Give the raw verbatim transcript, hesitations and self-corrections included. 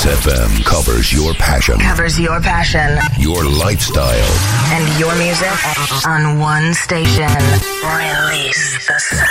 Kiss F M covers your passion. Covers your passion. Your lifestyle. And your music on one station. Release the sound.